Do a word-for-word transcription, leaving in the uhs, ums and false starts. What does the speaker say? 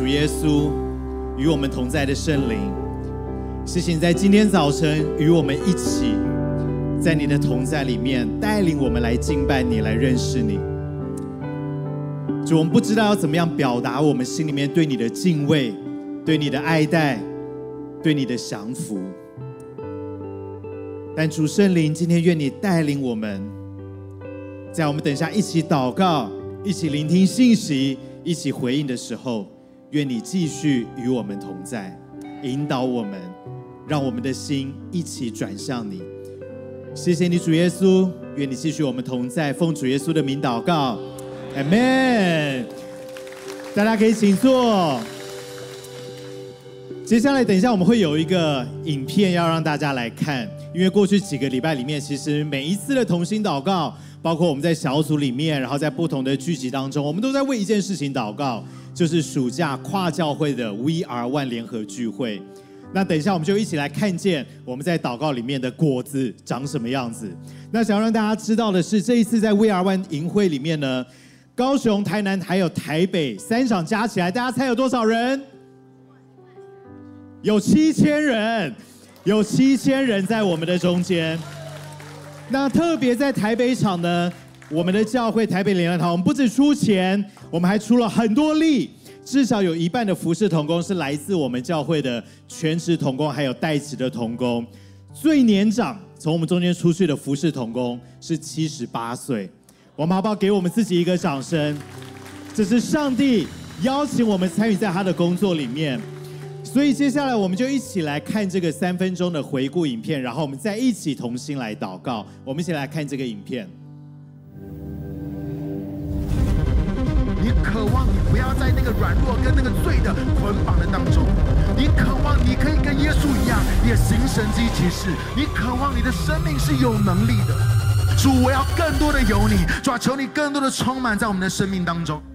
主耶稣与我们同在的圣灵，谢谢你在今天早晨与我们一起，在你的同在里面带领我们来敬拜你，来认识你。主，我们不知道要怎么样表达我们心里面对你的敬畏，对你的爱戴，对你的降服。但主圣灵，今天愿你带领我们，在我们等一下一起祷告，一起聆听信息，一起回应的时候，愿你继续与我们同在，引导我们，让我们的心一起转向你。谢谢你，主耶稣，愿你继续我们同在，奉主耶稣的名祷告， Amen。 大家可以请坐。接下来等一下我们会有一个影片要让大家来看，因为过去几个礼拜里面，其实每一次的同心祷告，包括我们在小组里面，然后在不同的聚集当中，我们都在为一件事情祷告，就是暑假跨教会的 We Are One 联合聚会。那等一下我们就一起来看见我们在祷告里面的果子长什么样子。那想要让大家知道的是，这一次在 We Are One 营会里面呢，高雄、台南还有台北三场加起来，大家猜有多少人？有七千人，有七千人在我们的中间。那特别在台北场呢，我们的教会台北联合堂，我们不止出钱，我们还出了很多力，至少有一半的服事同工是来自我们教会的全职同工，还有代职的同工。最年长从我们中间出去的服事同工是七十八岁，我们好不好给我们自己一个掌声？这是上帝邀请我们参与在他的工作里面。所以接下来我们就一起来看这个三分钟的回顾影片，然后我们再一起同心来祷告。我们一起来看这个影片。 你渴望你不要在那个软弱跟那个罪的捆绑的当中，你渴望你可以跟耶稣一样，也行神迹奇事，你渴望你的生命是有能力的。主，我要更多的有你，主啊，求你更多的充满在我们的生命当中。